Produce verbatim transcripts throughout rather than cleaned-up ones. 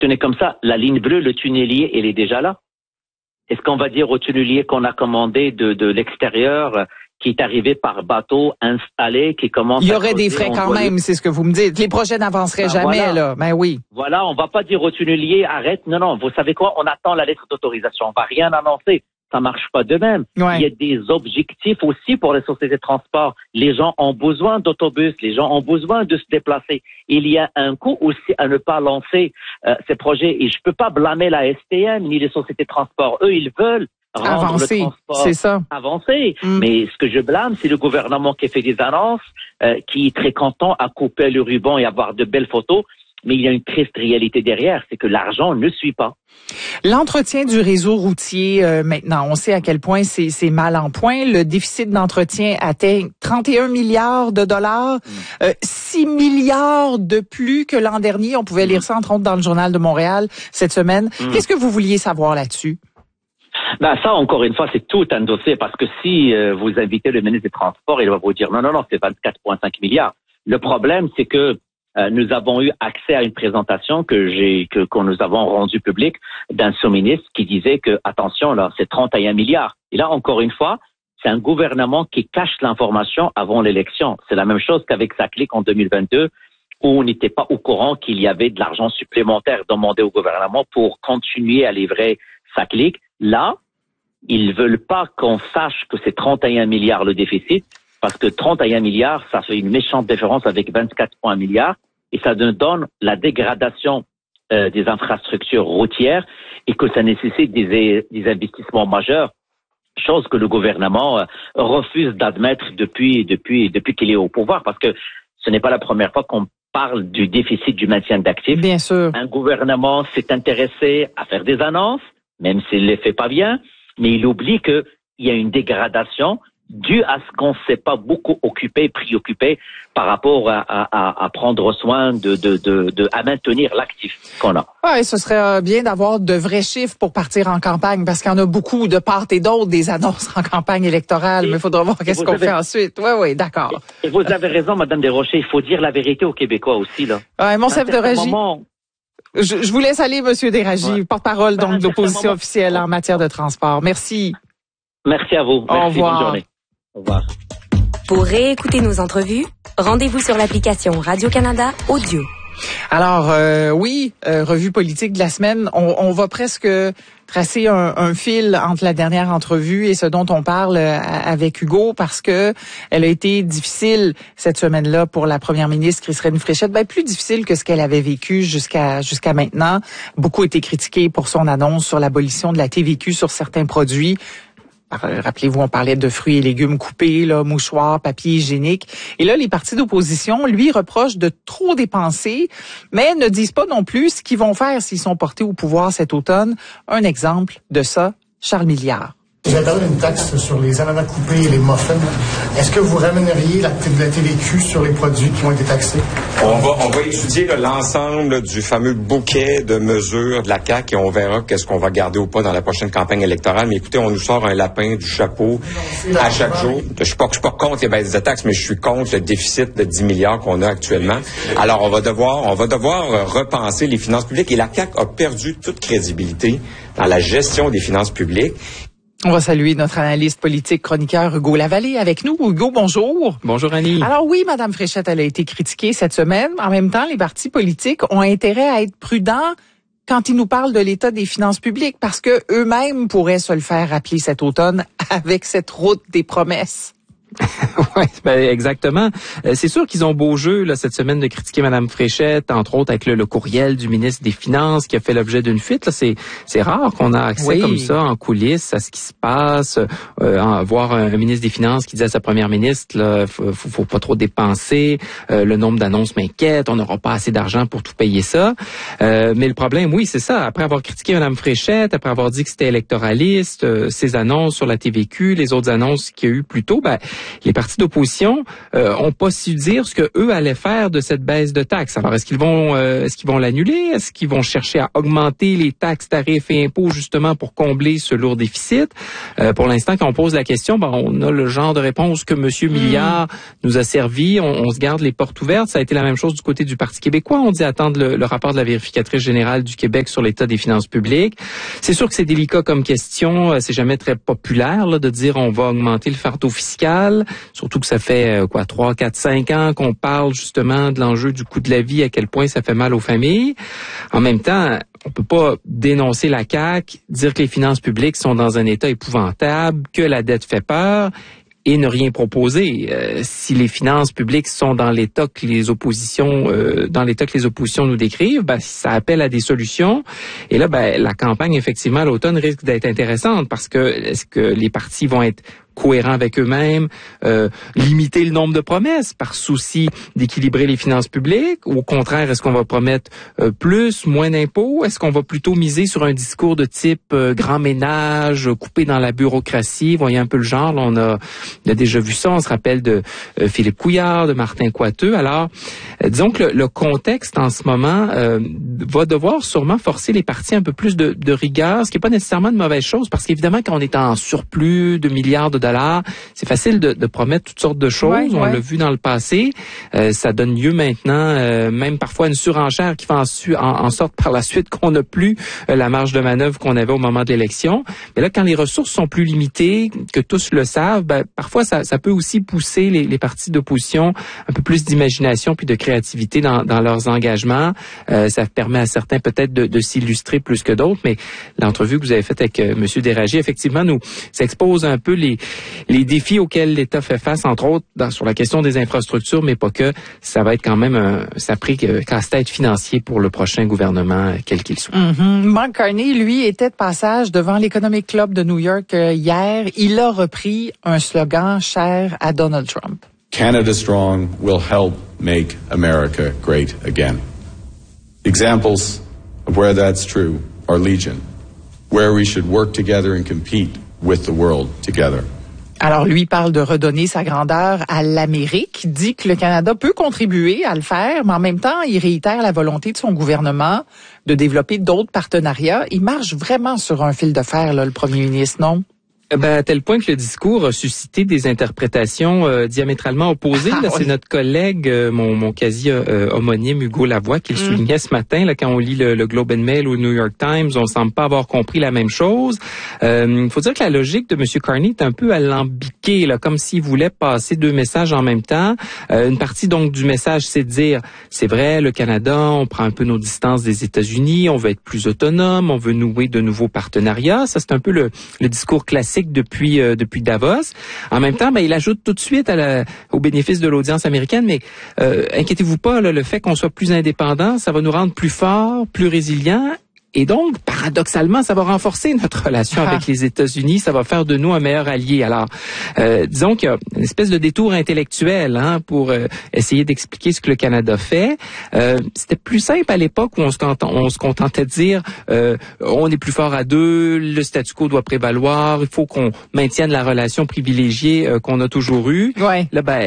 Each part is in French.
Tenez comme ça, la ligne bleue, le tunnelier, elle est déjà là. Est-ce qu'on va dire au tunnelier qu'on a commandé de, de l'extérieur, qui est arrivé par bateau installé, qui commence à... Il y aurait des frais quand même, c'est ce que vous me dites. Les projets n'avanceraient ben jamais, voilà. là. Ben oui. Voilà, on va pas dire au tunnelier, arrête. Non, non, vous savez quoi? On attend la lettre d'autorisation. On va rien annoncer. Ça marche pas de même. Ouais. Il y a des objectifs aussi pour les sociétés de transport. Les gens ont besoin d'autobus, les gens ont besoin de se déplacer. Il y a un coût aussi à ne pas lancer euh, ces projets. Et je peux pas blâmer la S T M ni les sociétés de transport. Eux, ils veulent rendre avancer, le transport c'est ça. avancé. Mm. Mais ce que je blâme, c'est le gouvernement qui fait des annonces, euh, qui est très content à couper le ruban et avoir de belles photos. Mais il y a une triste réalité derrière, c'est que l'argent ne suit pas. L'entretien du réseau routier, euh, maintenant, on sait à quel point c'est, c'est mal en point. Le déficit d'entretien atteint trente et un milliards de dollars, mmh. euh, six milliards de plus que l'an dernier. On pouvait lire ça, entre autres, dans le Journal de Montréal cette semaine. Mmh. Qu'est-ce que vous vouliez savoir là-dessus? Ben ça, encore une fois, c'est tout un dossier, parce que si euh, vous invitez le ministre des Transports, il va vous dire non, non, non, c'est vingt-quatre virgule cinq milliards. Le problème, c'est que Euh, nous avons eu accès à une présentation que j'ai que, que nous avons rendue publique d'un sous-ministre qui disait que, attention, là, c'est trente et un milliards. Et là, encore une fois, c'est un gouvernement qui cache l'information avant l'élection. C'est la même chose qu'avec SACLIC en deux mille vingt-deux, où on n'était pas au courant qu'il y avait de l'argent supplémentaire demandé au gouvernement pour continuer à livrer SACLIC. Là, ils veulent pas qu'on sache que c'est trente et un milliards le déficit, parce que trente et un milliards, ça fait une méchante différence avec vingt-quatre virgule un milliards, et ça nous donne la dégradation euh, des infrastructures routières et que ça nécessite des, des investissements majeurs, chose que le gouvernement euh, refuse d'admettre depuis depuis depuis qu'il est au pouvoir, parce que ce n'est pas la première fois qu'on parle du déficit du maintien d'actifs. Bien sûr. Un gouvernement s'est intéressé à faire des annonces, même s'il les fait pas bien, mais il oublie que il y a une dégradation dû à ce qu'on ne s'est pas beaucoup occupé, préoccupé par rapport à, à, à prendre soin de, de, de, de, à maintenir l'actif qu'on a. Oui, ce serait bien d'avoir de vrais chiffres pour partir en campagne, parce qu'il y en a beaucoup de part et d'autre des annonces en campagne électorale, et, mais il faudra voir qu'est-ce qu'on avez... fait ensuite. Oui, oui, d'accord. Et, et vous avez raison, Madame Desrochers, il faut dire la vérité aux Québécois aussi, là. Ouais, mon chef de régie. Moment... Je, je vous laisse aller, Monsieur Desragie, ouais. porte-parole donc de l'opposition moment... officielle en matière de transport. Merci. Merci à vous. Merci, au revoir. Bonne journée. Au revoir. Pour réécouter nos entrevues, rendez-vous sur l'application Radio-Canada Audio. Alors, euh, oui, euh, revue politique de la semaine, on, on va presque tracer un, un fil entre la dernière entrevue et ce dont on parle euh, avec Hugo, parce que elle a été difficile cette semaine-là pour la première ministre Christine Fréchette, ben plus difficile que ce qu'elle avait vécu jusqu'à jusqu'à maintenant. Beaucoup été critiquée pour son annonce sur l'abolition de la T V Q sur certains produits. Rappelez-vous, on parlait de fruits et légumes coupés, là, mouchoirs, papier hygiénique. Et là, les partis d'opposition, lui, reprochent de trop dépenser, mais ne disent pas non plus ce qu'ils vont faire s'ils sont portés au pouvoir cet automne. Un exemple de ça, Charles Milliard. Vous avez parlé d'une taxe sur les ananas coupés et les muffins. Est-ce que vous ramèneriez la, la T V Q sur les produits qui ont été taxés? On va, on va étudier là, l'ensemble du fameux bouquet de mesures de la C A Q et on verra qu'est-ce qu'on va garder ou pas dans la prochaine campagne électorale. Mais écoutez, on nous sort un lapin du chapeau à chaque jour. Je suis pas, je suis pas contre les baisses de taxes, mais je suis contre le déficit de dix milliards qu'on a actuellement. Alors, on va devoir, on va devoir repenser les finances publiques et la C A Q a perdu toute crédibilité dans la gestion des finances publiques. On va saluer notre analyste politique chroniqueur Hugo Lavallée avec nous. Hugo, bonjour. Bonjour Annie. Alors oui, Madame Fréchette, elle a été critiquée cette semaine. En même temps, les partis politiques ont intérêt à être prudents quand ils nous parlent de l'état des finances publiques, parce que eux-mêmes pourraient se le faire rappeler cet automne avec cette route des promesses. Oui, ben exactement. Euh, c'est sûr qu'ils ont beau jeu là cette semaine de critiquer Madame Fréchette, entre autres avec le, le courriel du ministre des Finances qui a fait l'objet d'une fuite. Là, c'est c'est rare qu'on a accès oui. comme ça en coulisses à ce qui se passe. Euh, en, voir un, un ministre des Finances qui dit à sa première ministre, là, faut, faut, faut pas trop dépenser. Euh, le nombre d'annonces m'inquiète. On n'aura pas assez d'argent pour tout payer ça. Euh, mais le problème, oui, c'est ça. Après avoir critiqué Madame Fréchette, après avoir dit que c'était électoraliste, euh, ses annonces sur la T V Q, les autres annonces qu'il y a eu plus tôt, ben les partis d'opposition euh, ont pas su dire ce que eux allaient faire de cette baisse de taxes. Alors, est-ce qu'ils vont euh, est-ce qu'ils vont l'annuler? Est-ce qu'ils vont chercher à augmenter les taxes, tarifs et impôts justement pour combler ce lourd déficit? Euh, pour l'instant, quand on pose la question, ben, on a le genre de réponse que Monsieur Milliard mmh. nous a servi. On, on se garde les portes ouvertes. Ça a été la même chose du côté du Parti québécois. On dit attendre le, le rapport de la vérificatrice générale du Québec sur l'état des finances publiques. C'est sûr que c'est délicat comme question. C'est jamais très populaire là, de dire on va augmenter le fardeau fiscal. Surtout que ça fait quoi trois, quatre, cinq ans qu'on parle justement de l'enjeu du coût de la vie, à quel point ça fait mal aux familles. En même temps, on peut pas dénoncer la C A Q, dire que les finances publiques sont dans un état épouvantable, que la dette fait peur et ne rien proposer. Euh, si les finances publiques sont dans l'état que les oppositions, euh, dans l'état que les oppositions nous décrivent, ben, ça appelle à des solutions. Et là, ben, la campagne effectivement à l'automne risque d'être intéressante parce que est-ce que les partis vont être cohérents avec eux-mêmes, euh, limiter le nombre de promesses par souci d'équilibrer les finances publiques, ou au contraire, est-ce qu'on va promettre euh, plus, moins d'impôts? Est-ce qu'on va plutôt miser sur un discours de type euh, grand ménage, coupé dans la bureaucratie? Voyez un peu le genre, là, on, a, on a déjà vu ça, on se rappelle de euh, Philippe Couillard, de Martin Coiteux. Alors, euh, disons que le, le contexte en ce moment euh, va devoir sûrement forcer les partis un peu plus de, de rigueur, ce qui n'est pas nécessairement une mauvaise chose, parce qu'évidemment, quand on est en surplus de milliards de dollars, c'est facile de, de promettre toutes sortes de choses. Ouais, on ouais. l'a vu dans le passé. Euh, ça donne lieu maintenant, euh, même parfois, à une surenchère qui fait en, su, en, en sorte par la suite qu'on n'a plus euh, la marge de manœuvre qu'on avait au moment de l'élection. Mais là, quand les ressources sont plus limitées, que tous le savent, ben, parfois ça, ça peut aussi pousser les, les partis d'opposition un peu plus d'imagination puis de créativité dans, dans leurs engagements. Euh, ça permet à certains peut-être de, de s'illustrer plus que d'autres. Mais l'entrevue que vous avez faite avec euh, M. Déragi, effectivement, nous expose un peu les les défis auxquels l'État fait face, entre autres, dans, sur la question des infrastructures, mais pas que. Ça va être quand même un sacré casse-tête financier pour le prochain gouvernement, quel qu'il soit. Mm-hmm. Mark Carney, lui, était de passage devant l'Economic Club de New York euh, hier. Il a repris un slogan cher à Donald Trump. Canada Strong will help make America great again. Examples of where that's true are legion, where we should work together and compete with the world together. Alors, lui parle de redonner sa grandeur à l'Amérique, dit que le Canada peut contribuer à le faire, mais en même temps, il réitère la volonté de son gouvernement de développer d'autres partenariats. Il marche vraiment sur un fil de fer, là, le premier ministre, non? Ben, à tel point que le discours a suscité des interprétations euh, diamétralement opposées. Ah, là, oui. C'est notre collègue, euh, mon, mon quasi euh, homonyme Hugo Lavoie, qui le mm. soulignait ce matin. Là, quand on lit le, le Globe and Mail ou le New York Times, on semble pas avoir compris la même chose. Il euh, faut dire que la logique de M. Carney est un peu alambiquée, là, comme s'il voulait passer deux messages en même temps. Euh, une partie donc du message, c'est de dire, c'est vrai, le Canada, on prend un peu nos distances des États-Unis, on veut être plus autonome, on veut nouer de nouveaux partenariats. Ça, c'est un peu le, le discours classique depuis euh, depuis Davos. En même temps, ben, il ajoute tout de suite à la, au bénéfice de l'audience américaine, mais euh, inquiétez-vous pas, là, le fait qu'on soit plus indépendant, ça va nous rendre plus forts, plus résilients. Et donc, paradoxalement, ça va renforcer notre relation ah. avec les États-Unis. Ça va faire de nous un meilleur allié. Alors, euh, disons qu'il y a une espèce de détour intellectuel hein, pour euh, essayer d'expliquer ce que le Canada fait. Euh, c'était plus simple à l'époque où on se, on se contentait de dire euh, on est plus fort à deux, le statu quo doit prévaloir, il faut qu'on maintienne la relation privilégiée euh, qu'on a toujours eue. Ouais. Là, ben,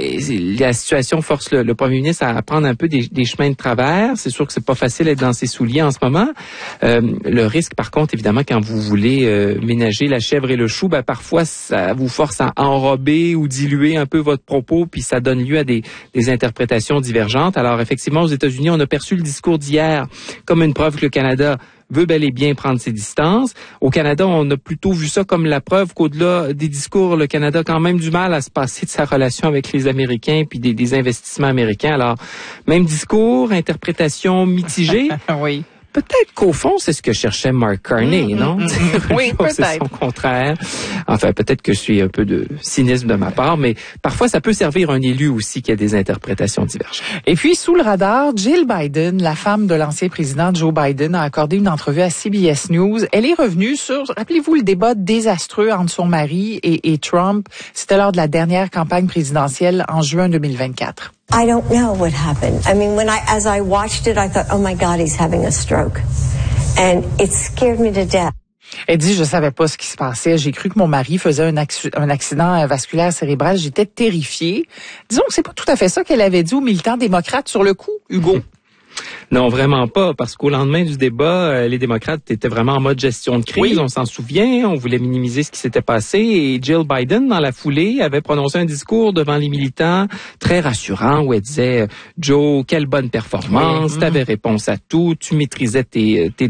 la situation force le, le premier ministre à prendre un peu des, des chemins de travers. C'est sûr que c'est pas facile d'être dans ses souliers en ce moment. Euh, le risque, par contre, évidemment, quand vous voulez euh, ménager la chèvre et le chou, ben, parfois, ça vous force à enrober ou diluer un peu votre propos, puis ça donne lieu à des, des interprétations divergentes. Alors, effectivement, aux États-Unis, on a perçu le discours d'hier comme une preuve que le Canada veut bel et bien prendre ses distances. Au Canada, on a plutôt vu ça comme la preuve qu'au-delà des discours, le Canada a quand même du mal à se passer de sa relation avec les Américains puis des, des investissements américains. Alors, même discours, interprétation mitigée. Oui. Peut-être qu'au fond, c'est ce que cherchait Mark Carney, mmh, non? Mmh, mmh. Oui, peut-être. C'est son contraire. Enfin, peut-être que je suis un peu de cynisme de ma part, mais parfois, ça peut servir un élu aussi qui a des interprétations divergentes. Et puis, sous le radar, Jill Biden, la femme de l'ancien président Joe Biden, a accordé une entrevue à C B S News. Elle est revenue sur, rappelez-vous, le débat désastreux entre son mari et, et Trump. C'était lors de la dernière campagne présidentielle en juin deux mille vingt-quatre. I don't know what happened. I mean, when I, as I watched it, I thought, oh my God, he's having a stroke. And it scared me to death. Elle dit, je savais pas ce qui se passait. J'ai cru que mon mari faisait un, acc- un accident vasculaire cérébral. J'étais terrifiée. Disons que c'est pas tout à fait ça qu'elle avait dit aux militants démocrates sur le coup, Hugo. Non, vraiment pas, parce qu'au lendemain du débat, euh, les démocrates étaient vraiment en mode gestion de crise, oui. On s'en souvient, on voulait minimiser ce qui s'était passé, et Jill Biden, dans la foulée, avait prononcé un discours devant les militants très rassurant, où elle disait « Joe, quelle bonne performance, oui. T'avais réponse à tout, tu maîtrisais tes, tes